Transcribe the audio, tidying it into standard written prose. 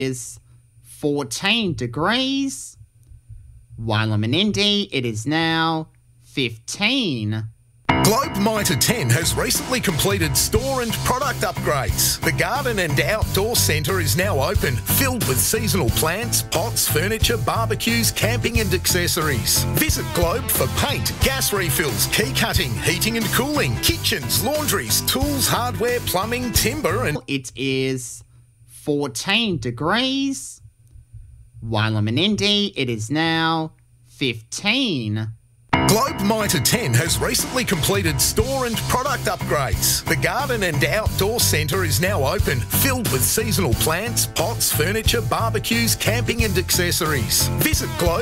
is 14 degrees, while in Menindee it is now 15. Globe Mitre 10 has recently completed store and product upgrades. The garden and outdoor centre is now open, filled with seasonal plants, pots, furniture, barbecues, camping and accessories. Visit Globe for paint, gas refills, key cutting, heating and cooling, kitchens, laundries, tools, hardware, plumbing, timber and... It is 14 degrees, while in Menindee it is now 15. Globe Mitre 10 has recently completed store and product upgrades. The garden and outdoor centre is now open, filled with seasonal plants, pots, furniture, barbecues, camping and accessories. Visit Globe